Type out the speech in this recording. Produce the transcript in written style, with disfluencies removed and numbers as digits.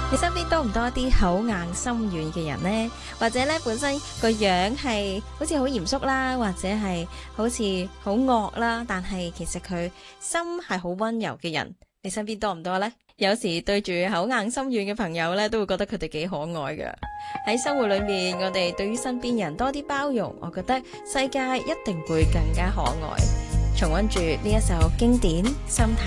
你身邊多唔多啲口硬心軟嘅人呢？或者咧本身個樣係好似好嚴肅啦，或者係好似好惡啦，但係其實佢心係好溫柔嘅人，你身邊多唔多呢？有時對住口硬心軟嘅朋友咧，都會覺得佢哋幾可愛㗎。喺生活裏面，我哋對於身邊人多啲包容，我覺得世界一定會更加可愛。重溫住呢一首經典《心態》。